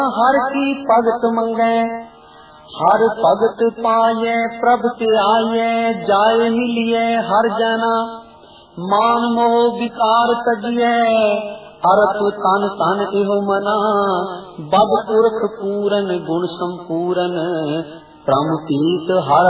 हर की भगत मंगै, हर भगत पाये प्रभ के आये, जाय मिलिए हर जना, मान मोह विकार तजिए, अरथ तन तन इहो मना, बद पुरख पूरन गुण संपूरन, प्रमुतीत हर